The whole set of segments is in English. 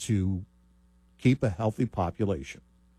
to keep a healthy population.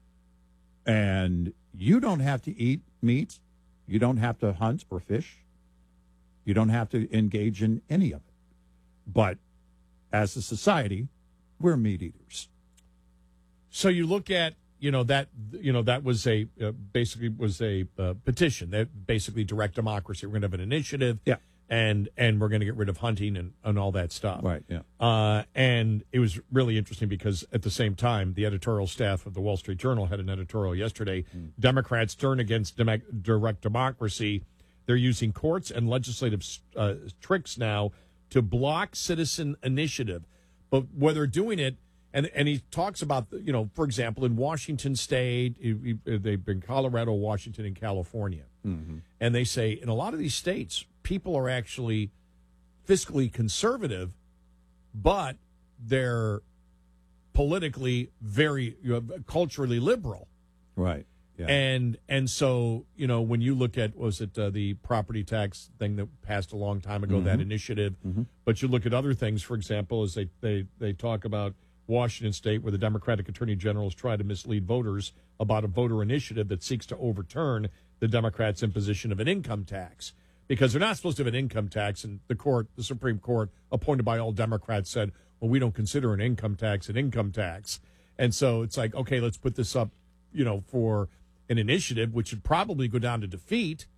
And you don't have to eat meat. You don't have to hunt or fish. You don't have to engage in any of it. But as a society, we're meat eaters. So you look at, that was basically was a petition that basically direct democracy. We're going to have an initiative. Yeah. And we're going to get rid of hunting and all that stuff. Right, yeah. And it was really interesting because at the same time, the editorial staff of the Wall Street Journal had an editorial yesterday. Democrats turn against direct democracy. They're using courts and legislative tricks now to block citizen initiative. But where they're doing it, and he talks about, for example, in Washington State, they've been Colorado, Washington, and California. Mm-hmm. And they say in a lot of these states, people are actually fiscally conservative, but they're politically very culturally liberal. Right. Yeah. And so, when you look at, was it the property tax thing that passed a long time ago, that initiative, but you look at other things, for example, as they talk about Washington State, where the Democratic Attorney General has tried to mislead voters about a voter initiative that seeks to overturn the Democrats' imposition of an income tax. Because they're not supposed to have an income tax, and the Supreme Court, appointed by all Democrats, said, well, we don't consider an income tax an income tax. And so it's like, okay, let's put this up, for an initiative, which would probably go down to defeat.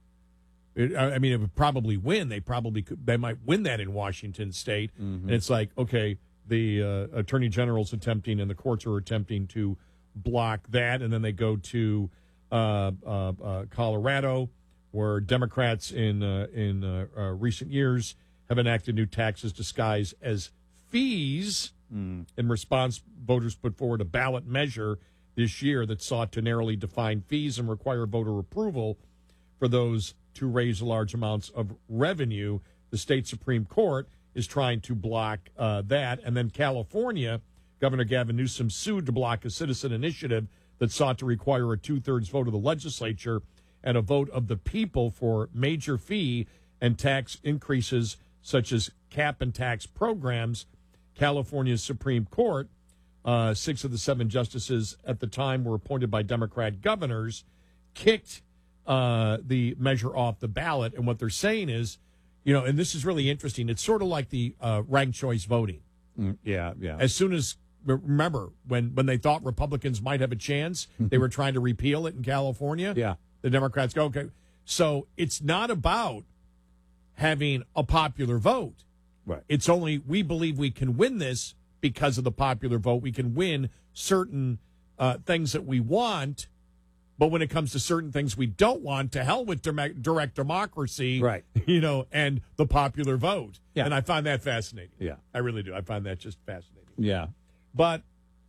It would probably win. They might win that in Washington State. And it's like, okay, the Attorney General's attempting and the courts are attempting to block that. And then they go to Colorado, where Democrats in recent years have enacted new taxes disguised as fees. In response, voters put forward a ballot measure this year that sought to narrowly define fees and require voter approval for those to raise large amounts of revenue. The state Supreme Court is trying to block that. And then California, Governor Gavin Newsom sued to block a citizen initiative that sought to require a 2/3 vote of the legislature and a vote of the people for major fee and tax increases such as cap and tax programs. California's Supreme Court, 6 of the 7 justices at the time were appointed by Democrat governors, kicked the measure off the ballot. And what they're saying is, and this is really interesting, it's sort of like the ranked choice voting. Yeah. As soon as, remember, when they thought Republicans might have a chance, they were trying to repeal it in California. Yeah. The Democrats go, okay. So it's not about having a popular vote. Right. It's only, we believe we can win this because of the popular vote. We can win certain things that we want, but when it comes to certain things we don't want, to hell with direct democracy, right? And the popular vote. Yeah. And I find that fascinating. Yeah. I really do. I find that just fascinating. Yeah. But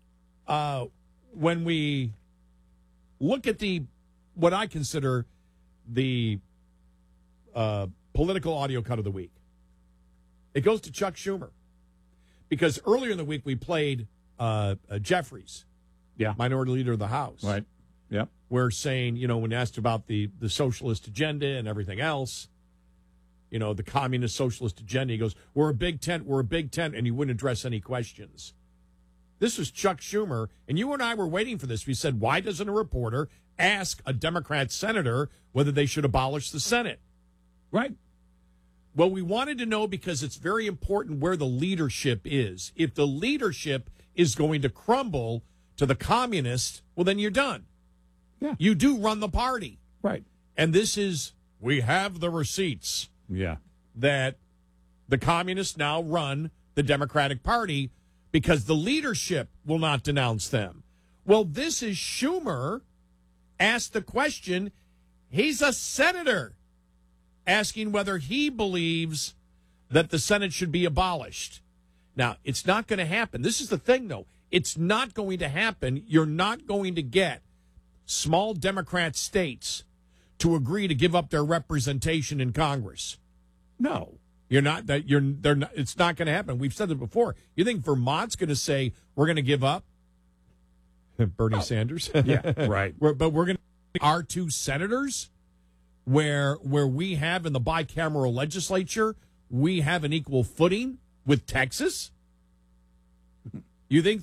when we look at what I consider the political audio cut of the week, it goes to Chuck Schumer. Because earlier in the week we played Jeffries, Minority Leader of the House. Right. Yeah. We're saying, when asked about the socialist agenda and everything else, the communist socialist agenda, he goes, we're a big tent, and he wouldn't address any questions. This was Chuck Schumer, and you and I were waiting for this. We said, why doesn't a reporter ask a Democrat senator whether they should abolish the Senate? Right. Well, we wanted to know because it's very important where the leadership is. If the leadership is going to crumble to the communists, well, then you're done. Yeah. You do run the party. Right. And we have the receipts. Yeah. That the communists now run the Democratic Party because the leadership will not denounce them. Well, this is Schumer asked the question. He's a senator asking whether he believes that the Senate should be abolished. Now, it's not going to happen. This is the thing, though. It's not going to happen. You're not going to get small Democrat states to agree to give up their representation in Congress. No. They're not, it's not going to happen. We've said it before. You think Vermont's going to say, we're going to give up Bernie Sanders? Yeah, right. But we're going to our 2 senators where we have in the bicameral legislature, we have an equal footing with Texas? You think